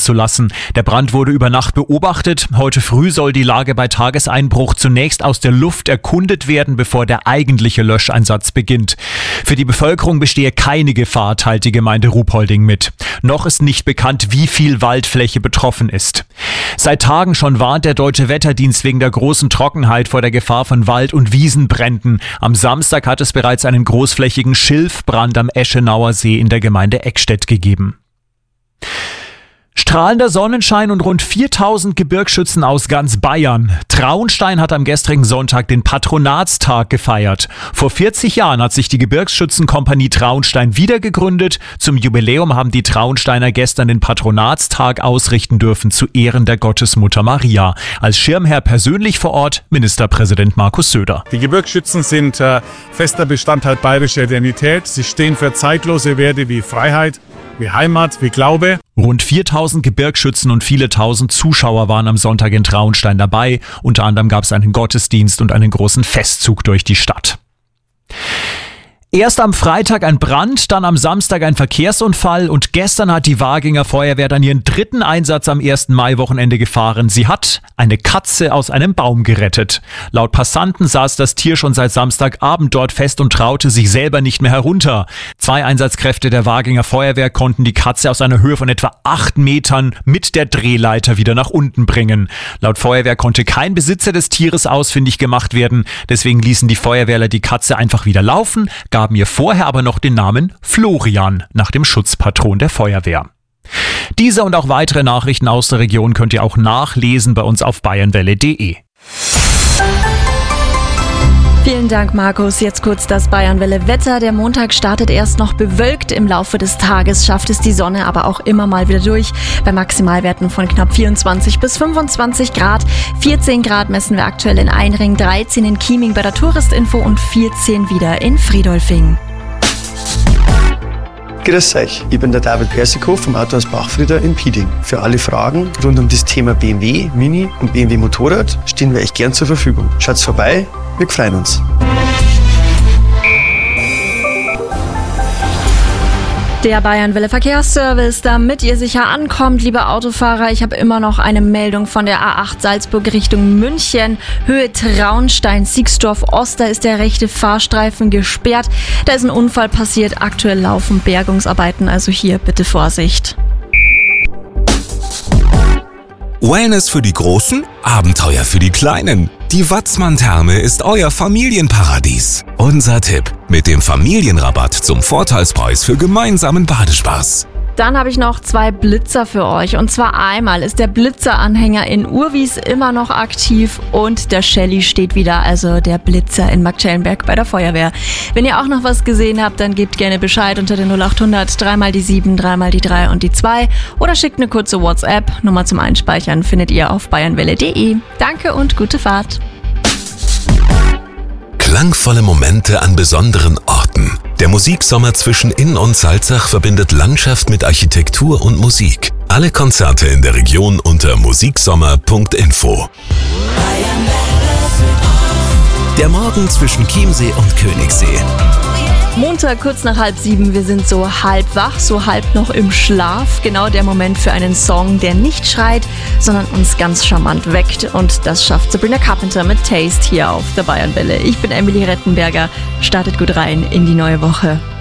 zu lassen. Der Brand wurde über Nacht beobachtet. Heute früh soll die Lage bei Tageseinbruch zunächst aus der Luft erkundet werden, bevor der eigentliche Löscheinsatz beginnt. Für die Bevölkerung bestehe keine Gefahr, teilt die Gemeinde Ruhpolding mit. Noch ist nicht bekannt, wie viel Waldfläche betroffen ist. Seit Tagen schon warnt der Deutsche Wetterdienst wegen der großen Trockenheit vor der Gefahr von Wald- und Wiesenbränden. Am Samstag hat es bereits einen großflächigen Schilfbrand am Eschenauer See in der Gemeinde Eckstedt gegeben. Strahlender Sonnenschein und rund 4000 Gebirgsschützen aus ganz Bayern. Traunstein hat am gestrigen Sonntag den Patronatstag gefeiert. Vor 40 Jahren hat sich die Gebirgsschützenkompanie Traunstein wiedergegründet. Zum Jubiläum haben die Traunsteiner gestern den Patronatstag ausrichten dürfen zu Ehren der Gottesmutter Maria. Als Schirmherr persönlich vor Ort Ministerpräsident Markus Söder. Die Gebirgsschützen sind fester Bestandteil bayerischer Identität. Sie stehen für zeitlose Werte wie Freiheit, wie Heimat, wie Glaube. Rund 4000 Gebirgsschützen und viele tausend Zuschauer waren am Sonntag in Traunstein dabei. Unter anderem gab es einen Gottesdienst und einen großen Festzug durch die Stadt. Erst am Freitag ein Brand, dann am Samstag ein Verkehrsunfall und gestern hat die Waaginger Feuerwehr dann ihren dritten Einsatz am 1. Mai-Wochenende gefahren. Sie hat eine Katze aus einem Baum gerettet. Laut Passanten saß das Tier schon seit Samstagabend dort fest und traute sich selber nicht mehr herunter. 2 Einsatzkräfte der Waaginger Feuerwehr konnten die Katze aus einer Höhe von etwa 8 Metern mit der Drehleiter wieder nach unten bringen. Laut Feuerwehr konnte kein Besitzer des Tieres ausfindig gemacht werden. Deswegen ließen die Feuerwehrler die Katze einfach wieder laufen, gaben ihr vorher aber noch den Namen Florian nach dem Schutzpatron der Feuerwehr. Diese und auch weitere Nachrichten aus der Region könnt ihr auch nachlesen bei uns auf bayernwelle.de. Vielen Dank, Markus. Jetzt kurz das Bayernwelle-Wetter. Der Montag startet erst noch bewölkt. Im Laufe des Tages schafft es die Sonne aber auch immer mal wieder durch. Bei Maximalwerten von knapp 24 bis 25 Grad. 14 Grad messen wir aktuell in Einring, 13 in Chieming bei der Touristinfo und 14 wieder in Friedolfing. Grüß euch, ich bin der David Persikow vom Autohaus Bachfrieder in Pieding. Für alle Fragen rund um das Thema BMW, Mini und BMW Motorrad stehen wir euch gern zur Verfügung. Schaut's vorbei, wir freuen uns. Der Bayernwelle Verkehrsservice, damit ihr sicher ankommt, liebe Autofahrer. Ich habe immer noch eine Meldung von der A8 Salzburg Richtung München. Höhe Traunstein, Siegsdorf Ost, da ist der rechte Fahrstreifen gesperrt. Da ist ein Unfall passiert, aktuell laufen Bergungsarbeiten, also hier bitte Vorsicht. Wellness für die Großen, Abenteuer für die Kleinen. Die Watzmann-Therme ist euer Familienparadies. Unser Tipp: mit dem Familienrabatt zum Vorteilspreis für gemeinsamen Badespaß. Dann habe ich noch 2 Blitzer für euch. Und zwar einmal ist der Blitzeranhänger in Urwies immer noch aktiv und der Shelly steht wieder, also der Blitzer in Marktschellenberg bei der Feuerwehr. Wenn ihr auch noch was gesehen habt, dann gebt gerne Bescheid unter den 0800 3 mal die 7, 3 mal die 3 und die 2 oder schickt eine kurze WhatsApp. Nummer zum Einspeichern findet ihr auf bayernwelle.de. Danke und gute Fahrt. Klangvolle Momente an besonderen Orten. Der Musiksommer zwischen Inn und Salzach verbindet Landschaft mit Architektur und Musik. Alle Konzerte in der Region unter musiksommer.info. Der Morgen zwischen Chiemsee und Königssee. Montag kurz nach 6:30, wir sind so halb wach, so halb noch im Schlaf. Genau der Moment für einen Song, der nicht schreit, sondern uns ganz charmant weckt. Und das schafft Sabrina Carpenter mit Taste hier auf der Bayernwelle. Ich bin Emily Rettenberger. Startet gut rein in die neue Woche.